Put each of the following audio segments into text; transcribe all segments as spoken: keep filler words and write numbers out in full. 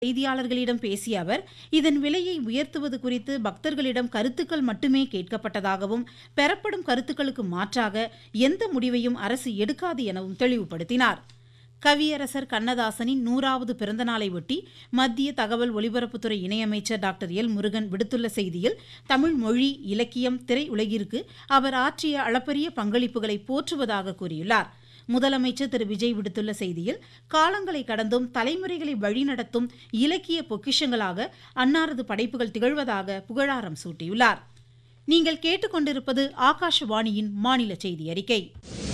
செய்தியாளர்களிடம் பேசிய அவர், இதன் விலையை உயர்த்துவது குறித்து பக்தர்களிடம் கருத்துக்கள் மட்டுமே கேட்கப்பட்டதாகவும், பெறப்படும் கருத்துக்களுக்கு மாற்றாக எந்த முடிவையும் அரசு எடுக்காது எனவும் தெளிவுபடுத்தினார். கவியரசர் கண்ணதாசனின் நூறாவது பிறந்தநாளை ஒட்டி மத்திய தகவல் ஒலிபரப்புத்துறை இணையமைச்சர் டாக்டர் எல் முருகன் விடுத்துள்ள செய்தியில், தமிழ் மொழி, இலக்கியம், திரையுலகிற்கு அவர் ஆற்றிய அளப்பரிய பங்களிப்புகளை போற்றுவதாக கூறியுள்ளார். முதலமைச்சர் திரு விஜய் விடுத்துள்ள செய்தியில், காலங்களை கடந்தும் தலைமுறைகளை வழிநடத்தும் இலக்கிய பொக்கிஷங்களாக அன்னாரது படைப்புகள் திகழ்வதாக புகழாரம் சூட்டியுள்ளார். நீங்கள் கேட்டுக்கொண்டிருப்பது ஆகாஷவாணியின் மாநில செய்தி அறிக்கை.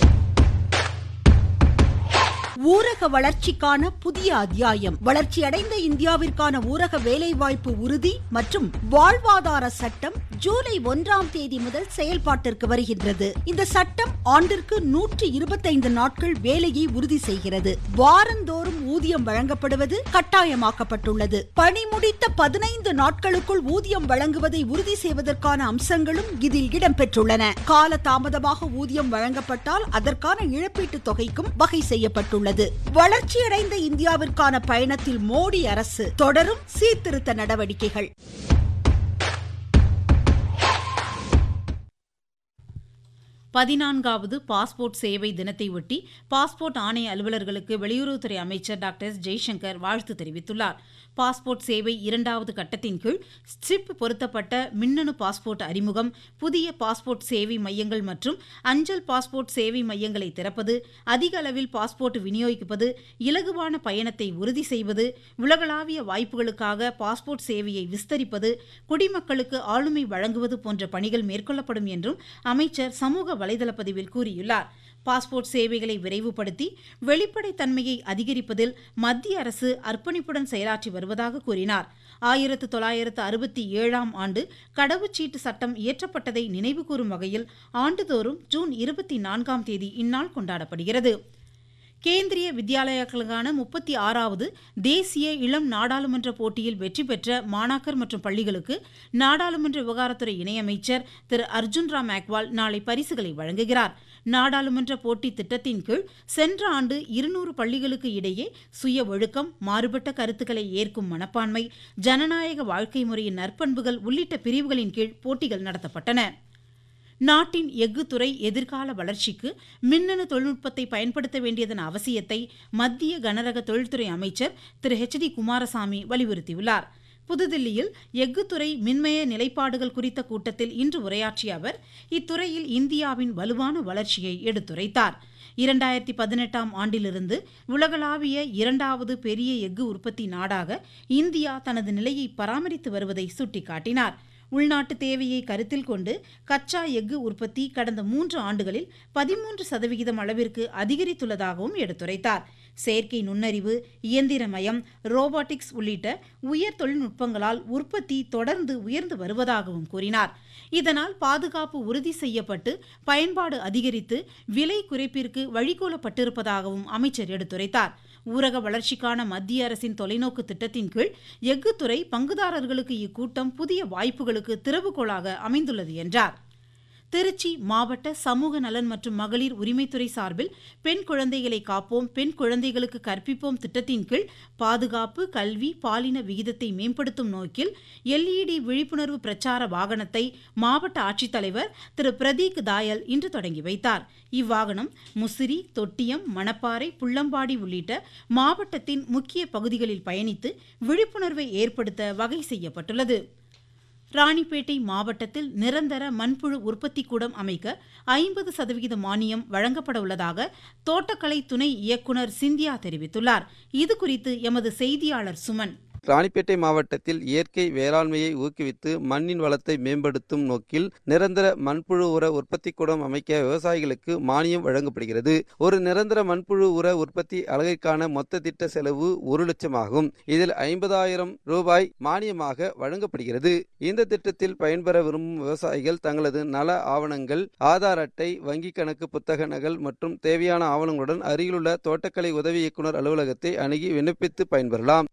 ஊரக வளர்ச்சிக்கான புதிய அத்தியாயம். வளர்ச்சியடைந்த இந்தியாவிற்கான ஊரக வேலைவாய்ப்பு உறுதி மற்றும் வாழ்வாதார சட்டம் ஜூலை ஒன்றாம் தேதி முதல் செயல்பாட்டிற்கு வருகின்றது. இந்த சட்டம் ஆண்டிற்கு நூற்று இருபத்தைந்து நாட்கள் வேலையை உறுதி செய்கிறது. வாரந்தோறும் ஊதியம் வழங்கப்படுவது கட்டாயமாக்கப்பட்டுள்ளது. பணி முடித்த பதினைந்து நாட்களுக்குள் ஊதியம் வழங்குவதை உறுதி செய்வதற்கான அம்சங்களும் இதில் இடம்பெற்றுள்ளன. கால தாமதமாக ஊதியம் வழங்கப்பட்டால் அதற்கான இழப்பீட்டுத் தொகைக்கும் வகை செய்யப்பட்டுள்ளது. வளர்ச்சியடைந்த இந்தியாவிற்கான பயணத்தில் மோடி அரசு தொடரும் சீர்திருத்த நடவடிக்கைகள். பதினான்காவது பாஸ்போர்ட் சேவை தினத்தை ஒட்டி பாஸ்போர்ட் ஆணைய அலுவலர்களுக்கு வெளியுறவுத்துறை அமைச்சர் டாக்டர் எஸ் ஜெய்சங்கர் வாழ்த்து தெரிவித்துள்ளார். பாஸ்போர்ட் சேவை இரண்டாவது கட்டத்தின் கீழ் ஸ்ட்ரிப் பொருத்தப்பட்ட மின்னணு பாஸ்போர்ட் அறிமுகம், புதிய பாஸ்போர்ட் சேவை மையங்கள் மற்றும் அஞ்சல் பாஸ்போர்ட் சேவை மையங்களை திறப்பது, அதிக அளவில் பாஸ்போர்ட் விநியோகிப்பது, இலகுவான பயணத்தை உறுதி செய்வது, உலகளாவிய வாய்ப்புகளுக்காக பாஸ்போர்ட் சேவையை விஸ்தரிப்பது, குடிமக்களுக்கு ஆளுமை வழங்குவது போன்ற பணிகள் மேற்கொள்ளப்படும் என்றும் அமைச்சர் சமூக வலைதள பதிவில் கூறியுள்ளார். பாஸ்போர்ட் சேவைகளை விரைவுபடுத்தி வெளிப்படைத்தன்மையை அதிகரிப்பதில் மத்திய அரசு அர்ப்பணிப்புடன் செயலாற்றி வருவதாக கூறினார். ஆயிரத்து தொள்ளாயிரத்து அறுபத்தி ஏழாம் ஆண்டு கடவுச்சீட்டு சட்டம் இயற்றப்பட்டதை நினைவுகூரும் வகையில் ஆண்டுதோறும் ஜூன் இருபத்தி நான்காம் தேதி இந்நாள் கொண்டாடப்படுகிறது. கேந்திரிய வித்யாலயாக்களுக்கான முப்பத்தி ஆறாவது தேசிய இளம் நாடாளுமன்ற போட்டியில் வெற்றி பெற்ற மாணாக்கர் மற்றும் பள்ளிகளுக்கு நாடாளுமன்ற விவகாரத்துறை இணையமைச்சர் திரு அர்ஜுன் ராம் மேக்வால் நாளை பரிசுகளை வழங்குகிறார். நாடாளுமன்ற போட்டி திட்டத்தின் கீழ் சென்ற ஆண்டு இருநூறு பள்ளிகளுக்கு இடையே சுய ஒழுக்கம், மாறுபட்ட கருத்துக்களை ஏற்கும் மனப்பான்மை, ஜனநாயக வாழ்க்கை முறையின் நற்பண்புகள் உள்ளிட்ட பிரிவுகளின் கீழ் போட்டிகள் நடத்தப்பட்டன. நாட்டின் எஃகு துறை எதிர்கால வளர்ச்சிக்கு மின்னணு தொழில்நுட்பத்தை பயன்படுத்த வேண்டியதன் அவசியத்தை மத்திய கனரக தொழில்துறை அமைச்சர் திரு ஹெச் டி குமாரசாமி வலியுறுத்தியுள்ளார். புதுதில்லியில் எஃகுத்துறை மின்மய நிலைப்பாடுகள் குறித்த கூட்டத்தில் இன்று உரையாற்றிய அவர், இத்துறையில் இந்தியாவின் வலுவான வளர்ச்சியை எடுத்துரைத்தார். இரண்டாயிரத்தி பதினெட்டாம் ஆண்டிலிருந்து உலகளாவிய இரண்டாவது பெரிய எஃகு உற்பத்தி நாடாக இந்தியா தனது நிலையை பராமரித்து வருவதை சுட்டிக்காட்டினார். உள்நாட்டு தேவையை கருத்தில் கொண்டு கச்சா எஃகு உற்பத்தி கடந்த மூன்று ஆண்டுகளில் பதிமூன்று சதவிகிதம் அளவிற்கு அதிகரித்துள்ளதாகவும் எடுத்துரைத்தார். செயற்கை நுண்ணறிவு, இயந்திரமயம், ரோபாட்டிக்ஸ் உள்ளிட்ட உயர் தொழில்நுட்பங்களால் உற்பத்தி தொடர்ந்து உயர்ந்து வருவதாகவும் கூறினார். இதனால் பாதுகாப்பு உறுதி செய்யப்பட்டு பயன்பாடு அதிகரித்து விலை குறைப்பிற்கு வழிகோலப்பட்டிருப்பதாகவும் அமைச்சர் எடுத்துரைத்தார். ஊரக வளர்ச்சிக்கான மத்திய அரசின் தொலைநோக்கு திட்டத்தின் கீழ் எஃகுத்துறை பங்குதாரர்களுக்கு இக்கூட்டம் புதிய வாய்ப்புகளுக்கு திறவுகோலாக அமைந்துள்ளது என்றார். திருச்சி மாவட்ட சமூக நலன் மற்றும் மகளிர் உரிமைத்துறை சார்பில் பெண் குழந்தைகளை காப்போம், பெண் குழந்தைகளுக்கு கற்பிப்போம் திட்டத்தின் கீழ் பாதுகாப்பு, கல்வி, பாலின விகிதத்தை மேம்படுத்தும் நோக்கில் எல்இடி விழிப்புணர்வு பிரச்சார வாகனத்தை மாவட்ட ஆட்சித்தலைவர் திரு பிரதீக் தாயல் இன்று தொடங்கி வைத்தார். இவ்வாகனம் முசிறி, தொட்டியம், மணப்பாறை, புள்ளம்பாடி உள்ளிட்ட மாவட்டத்தின் முக்கிய பகுதிகளில் பயணித்து விழிப்புணர்வை ஏற்படுத்த வகை செய்யப்பட்டுள்ளது. ராணிப்பேட்டை மாவட்டத்தில் நிரந்தர மண்புழு உற்பத்தி கூடம் அமைக்க ஐம்பது சதவிகித மானியம் வழங்கப்பட உள்ளதாக தோட்டக்கலை துணை இயக்குநர் சிந்தியா தெரிவித்துள்ளார். இதுகுறித்து எமது செய்தியாளர் சுமன். ராணிப்பேட்டை மாவட்டத்தில் இயற்கை வேளாண்மையை ஊக்குவித்து மண்ணின் வளத்தை மேம்படுத்தும் நோக்கில் நிரந்தர மண்புழு உர உற்பத்தி கூடம் அமைக்க விவசாயிகளுக்கு மானியம் வழங்கப்படுகிறது. ஒரு நிரந்தர மண்புழு உர உற்பத்தி அலகிற்கான மொத்த திட்ட செலவு ஒரு லட்சம் ஆகும். இதில் ஐம்பதாயிரம் ரூபாய் மானியமாக வழங்கப்படுகிறது. இந்த திட்டத்தில் பயன்பெற விரும்பும் விவசாயிகள் தங்களது நல ஆவணங்கள், ஆதார் அட்டை, வங்கி கணக்கு புத்தக நகல் மற்றும் தேவையான ஆவணங்களுடன் அருகிலுள்ள தோட்டக்கலை உதவி இயக்குநர் அலுவலகத்தை அணுகி விண்ணப்பித்து பயன்பெறலாம்.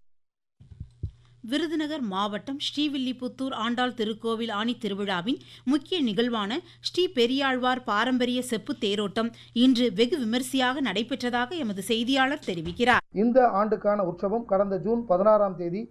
விருதுநகர் மாவட்டம் ஸ்ரீவில்லிபுத்தூர் ஆண்டாள் திருக்கோவில் ஆணி திருவிழாவின் முக்கிய நிகழ்வான ஸ்ரீ பெரியாழ்வார் பாரம்பரிய செப்பு தேரோட்டம் இன்று வெகு விமரிசையாக நடைபெற்றதாக எமது செய்தியாளர் தெரிவிக்கிறார். இந்த ஆண்டுக்கான உற்சவம் கடந்த ஜூன் பதினாறாம் தேதி